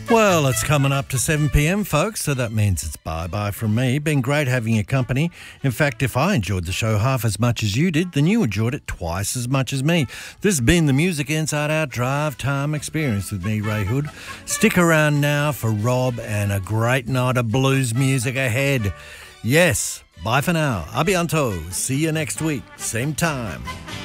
Well, it's coming up to 7 p.m, folks, so that means it's bye-bye from me. Been great having your company. In fact, if I enjoyed the show half as much as you did, then you enjoyed it twice as much as me. This has been the Music Inside Out Drive Time Experience with me, Ray Hood. Stick around now for Rob and a great night of blues music ahead. Yes, bye for now. A bientôt. See you next week, same time.